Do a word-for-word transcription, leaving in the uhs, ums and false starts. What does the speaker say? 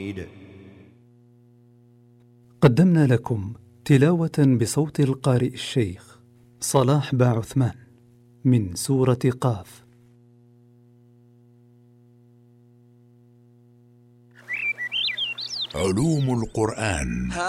قدمنا لكم تلاوة بصوت القارئ الشيخ صلاح با عثمان من سورة قاف. علوم القرآن.